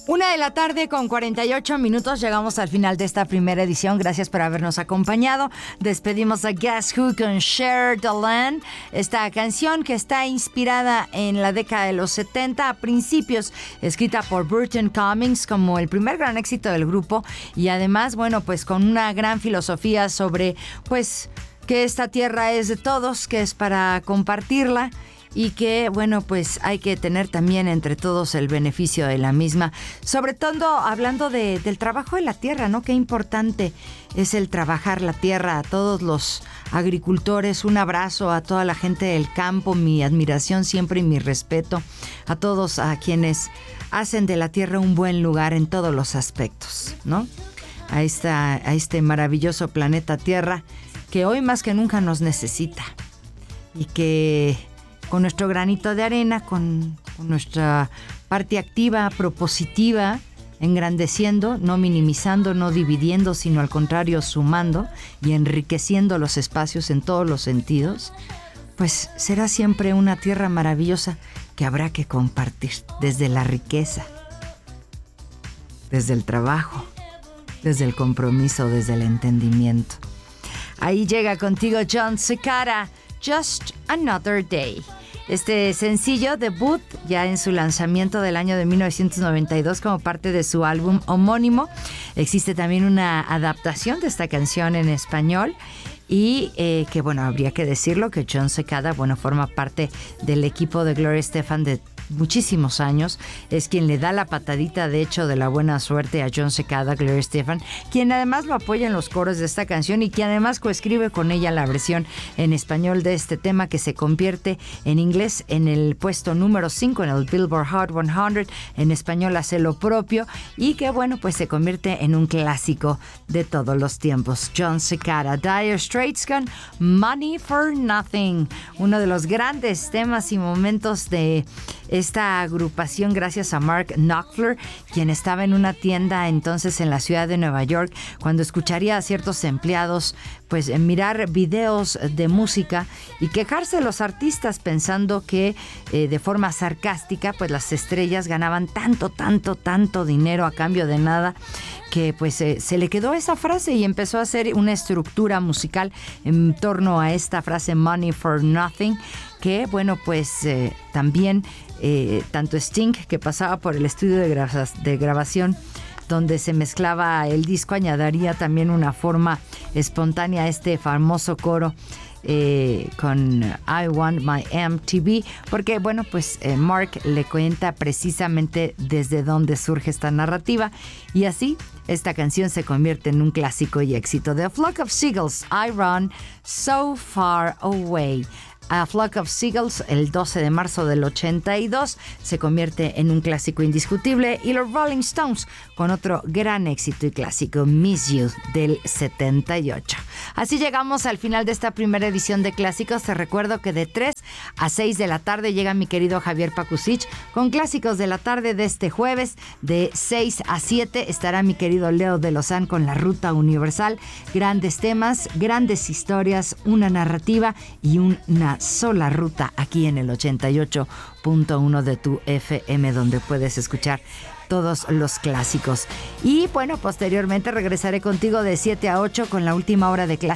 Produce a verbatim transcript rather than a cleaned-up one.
Una de la tarde con cuarenta y ocho minutos. Llegamos al final de esta primera edición. Gracias por habernos acompañado. Despedimos a Guess Who con Share the Land. Esta canción que está inspirada en la década de los setenta, a principios, escrita por Burton Cummings como el primer gran éxito del grupo. Y además, bueno, pues con una gran filosofía sobre, pues, que esta tierra es de todos, que es para compartirla. Y que, bueno, pues hay que tener también entre todos el beneficio de la misma. Sobre todo hablando de, del trabajo de la tierra, ¿no? Qué importante es el trabajar la tierra. A todos los agricultores, un abrazo a toda la gente del campo, mi admiración siempre y mi respeto. A todos a quienes hacen de la tierra un buen lugar en todos los aspectos, ¿no? A, esta, a este maravilloso planeta Tierra que hoy más que nunca nos necesita. Y que con nuestro granito de arena, con, con nuestra parte activa, propositiva, engrandeciendo, no minimizando, no dividiendo, sino al contrario, sumando y enriqueciendo los espacios en todos los sentidos, pues será siempre una tierra maravillosa que habrá que compartir desde la riqueza, desde el trabajo, desde el compromiso, desde el entendimiento. Ahí llega contigo Jon Secada, Just Another Day. Este sencillo debut ya en su lanzamiento del año de mil novecientos noventa y dos como parte de su álbum homónimo. Existe también una adaptación de esta canción en español y eh, que, bueno, habría que decirlo que Jon Secada, bueno, forma parte del equipo de Gloria Estefan de muchísimos años. Es quien le da la patadita, de hecho, de la buena suerte a Jon Secada, Gloria Estefan, quien además lo apoya en los coros de esta canción y quien además coescribe con ella la versión en español de este tema, que se convierte en inglés en el puesto número cinco en el Billboard Hot cien. En español hace lo propio y que, bueno, pues se convierte en un clásico de todos los tiempos. Jon Secada, Dire Straits con Money for Nothing, uno de los grandes temas y momentos de esta agrupación, gracias a Mark Knopfler, quien estaba en una tienda entonces en la ciudad de Nueva York, cuando escucharía a ciertos empleados pues mirar videos de música y quejarse de los artistas, pensando que eh, de forma sarcástica pues las estrellas ganaban tanto, tanto, tanto dinero a cambio de nada, que pues eh, se le quedó esa frase y empezó a hacer una estructura musical en torno a esta frase Money for Nothing, que, bueno, pues eh, también eh, tanto Sting, que pasaba por el estudio de, gra- de grabación donde se mezclaba el disco, añadiría también una forma espontánea a este famoso coro eh, con I Want My M T V, porque, bueno, pues eh, Mark le cuenta precisamente desde dónde surge esta narrativa, y así esta canción se convierte en un clásico y éxito de A Flock of Seagulls, I Run So Far Away. A Flock of Seagulls, el doce de marzo del ochenta y dos, se convierte en un clásico indiscutible, y los Rolling Stones con otro gran éxito y clásico, Miss You, del setenta y ocho. Así llegamos al final de esta primera edición de Clásicos. Te recuerdo que de tres a seis de la tarde llega mi querido Javier Pakusich con Clásicos de la tarde de este jueves. De seis a siete estará mi querido Leo de Lozán con La Ruta Universal. Grandes temas, grandes historias, una narrativa y una sola ruta aquí en el ochenta y ocho punto uno de tu F M, donde puedes escuchar todos los clásicos. Y bueno, posteriormente regresaré contigo de siete a ocho con la última hora de clásicos